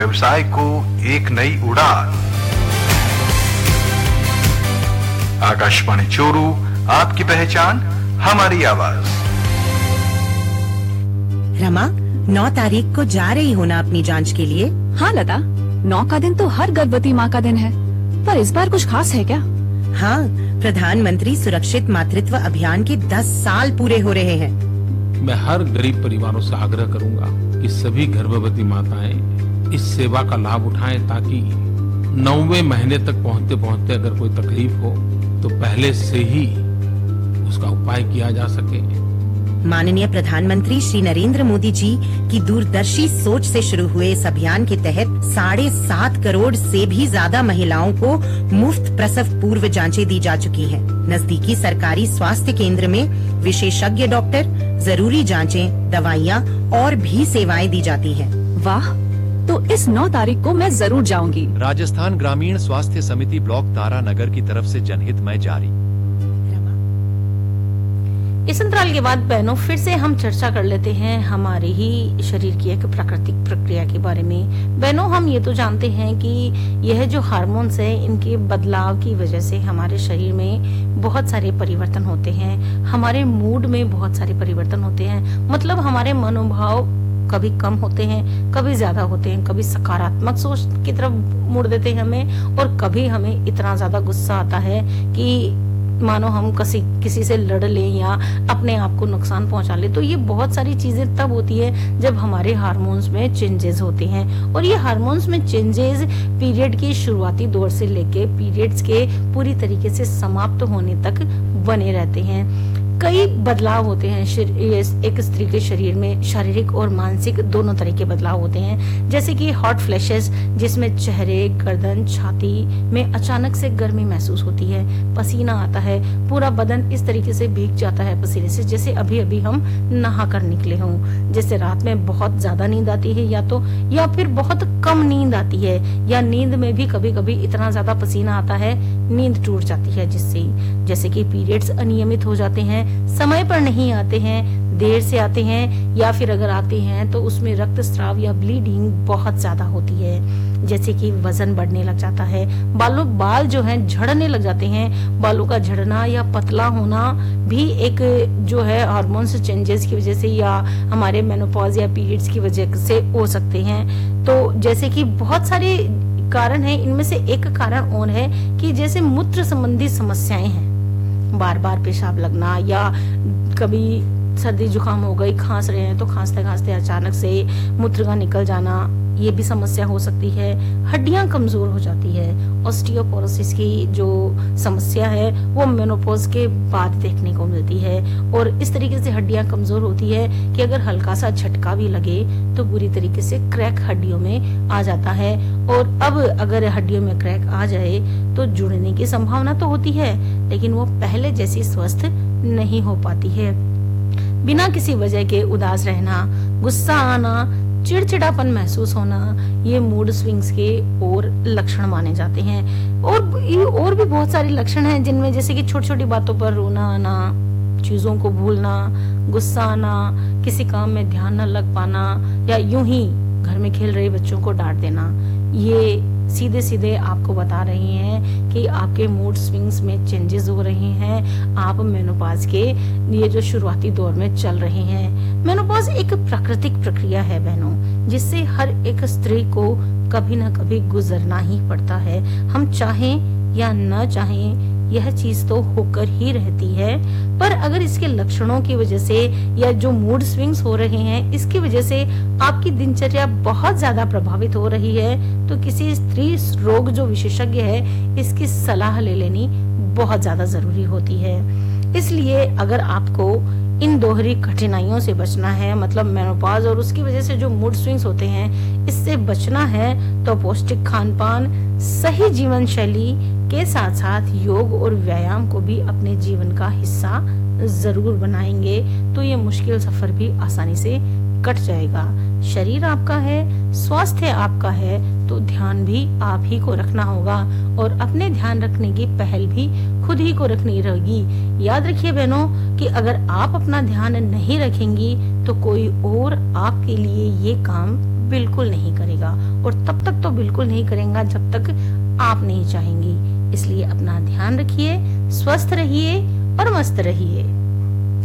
व्यवसाय को एक नई उड़ान। आकाशवाणी चोरू, आपकी पहचान हमारी आवाज। रमा, 9 तारीख को जा रही हो ना अपनी जांच के लिए? हाँ लता, 9 का दिन तो हर गर्भवती माँ का दिन है, पर इस बार कुछ खास है क्या? हाँ, प्रधानमंत्री सुरक्षित मातृत्व अभियान के 10 साल पूरे हो रहे हैं। मैं हर गरीब परिवारों से आग्रह करूंगा कि सभी गर्भवती माताएं इस सेवा का लाभ उठाएं, ताकि 9वें महीने तक पहुंचते पहुंचते अगर कोई तकलीफ हो तो पहले से ही उसका उपाय किया जा सके। माननीय प्रधानमंत्री श्री नरेंद्र मोदी जी की दूरदर्शी सोच से शुरू हुए इस अभियान के तहत 7.5 करोड़ से भी ज्यादा महिलाओं को मुफ्त प्रसव पूर्व जांचें दी जा चुकी हैं। नजदीकी सरकारी स्वास्थ्य केंद्र में विशेषज्ञ डॉक्टर, जरूरी जांचें, दवाइयाँ और भी सेवाएं दी जाती हैं। वाह, तो इस 9 तारीख को मैं जरूर जाऊंगी। राजस्थान ग्रामीण स्वास्थ्य समिति ब्लॉक तारानगर की तरफ से जनहित में जारी। इस अंतराल के बाद बहनों फिर से हम चर्चा कर लेते हैं हमारे ही शरीर की एक प्राकृतिक प्रक्रिया के बारे में। बहनों, हम ये तो जानते हैं कि यह जो हार्मोन्स है, इनके बदलाव की वजह से हमारे शरीर में बहुत सारे परिवर्तन होते हैं, हमारे मूड में बहुत सारे परिवर्तन होते हैं। मतलब हमारे मनोभाव कभी कम होते हैं, कभी ज्यादा होते हैं, कभी सकारात्मक सोच की तरफ मुड़ देते हैं हमें, और कभी हमें इतना ज्यादा गुस्सा आता है कि मानो हम किसी से लड़ लें या अपने आप को नुकसान पहुंचा ले। तो ये बहुत सारी चीजें तब होती है जब हमारे हार्मोन्स में चेंजेस होते हैं, और ये हार्मोन्स में चेंजेस पीरियड के शुरुआती दौर से लेके पीरियड्स के पूरी तरीके से समाप्त होने तक बने रहते हैं। कई बदलाव होते हैं एक स्त्री के शरीर में, शारीरिक और मानसिक दोनों तरह के बदलाव होते हैं। जैसे कि हॉट फ्लैशेस, जिसमें चेहरे, गर्दन, छाती में अचानक से गर्मी महसूस होती है, पसीना आता है, पूरा बदन इस तरीके से भीग जाता है पसीने से जैसे अभी अभी हम नहा कर निकले हों। जैसे रात में बहुत ज्यादा नींद आती है या फिर बहुत कम नींद आती है, या नींद में भी कभी कभी इतना ज्यादा पसीना आता है नींद टूट जाती है जिससे। जैसे कि पीरियड्स अनियमित हो जाते हैं, समय पर नहीं आते हैं, देर से आते हैं, या फिर अगर आते हैं तो उसमें रक्तस्राव या ब्लीडिंग बहुत ज्यादा होती है। जैसे कि वजन बढ़ने लग जाता है, बाल जो हैं झड़ने लग जाते हैं। बालों का झड़ना या पतला होना भी एक जो है हार्मोन्स चेंजेस की वजह से या हमारे मेनोपॉज या पीरियड्स की वजह से हो सकते हैं। तो जैसे कि बहुत सारे कारण हैं, इनमें से एक कारण और है कि जैसे मूत्र संबंधी समस्याएं हैं, बार बार पेशाब लगना, या कभी सर्दी जुकाम हो गई, खांस रहे हैं तो खांसते खांसते अचानक से मूत्र का निकल जाना, ये भी समस्या हो सकती है। हड्डियां कमजोर हो जाती है, ऑस्टियोपोरोसिस की जो समस्या है वो मेनोपॉज के बाद देखने को मिलती है, और इस तरीके से हड्डियां कमजोर होती है कि अगर हल्का सा झटका भी लगे तो पूरी तरीके से क्रैक हड्डियों में आ जाता है। और अब अगर हड्डियों में क्रैक आ जाए तो जुड़ने की संभावना तो होती है, लेकिन वो पहले जैसी स्वस्थ नहीं हो पाती है। बिना किसी वजह के उदास रहना, गुस्सा आना, चिड़चिड़ापन महसूस होना, ये मूड स्विंग्स के और लक्षण माने जाते हैं। और भी बहुत सारे लक्षण हैं, जिनमें जैसे कि छोटी छोटी बातों पर रोना आना, चीजों को भूलना, गुस्सा आना, किसी काम में ध्यान न लग पाना, या यूं ही घर में खेल रहे बच्चों को डांट देना, ये सीधे सीधे आपको बता रही हैं कि आपके मूड स्विंग्स में चेंजेस हो रहे हैं, आप मेनोपॉज के ये जो शुरुआती दौर में चल रहे हैं। मेनोपॉज एक प्राकृतिक प्रक्रिया है बहनों, जिससे हर एक स्त्री को कभी न कभी गुजरना ही पड़ता है। हम चाहें या न चाहें यह चीज तो होकर ही रहती है, पर अगर इसके लक्षणों की वजह से या जो मूड स्विंग्स हो रहे हैं इसकी वजह से आपकी दिनचर्या बहुत ज्यादा प्रभावित हो रही है, तो किसी स्त्री रोग जो विशेषज्ञ है इसकी सलाह ले लेनी बहुत ज्यादा जरूरी होती है। इसलिए अगर आपको इन दोहरी कठिनाइयों से बचना है, मतलब मेनोपॉज और उसकी वजह से जो मूड स्विंग्स होते हैं इससे बचना है, तो पौष्टिक खान पान, सही जीवन शैली के साथ साथ योग और व्यायाम को भी अपने जीवन का हिस्सा जरूर बनाएंगे तो ये मुश्किल सफर भी आसानी से कट जाएगा। शरीर आपका है, स्वास्थ्य आपका है, तो ध्यान भी आप ही को रखना होगा, और अपने ध्यान रखने की पहल भी खुद ही को रखनी रहेगी। याद रखिए बहनों कि अगर आप अपना ध्यान नहीं रखेंगी तो कोई और आपके लिए ये काम बिल्कुल नहीं करेगा, और तब तक तो बिल्कुल नहीं करेगा जब तक आप नहीं चाहेंगी। इसलिए अपना ध्यान रखिए, स्वस्थ रहिए और मस्त रहिए।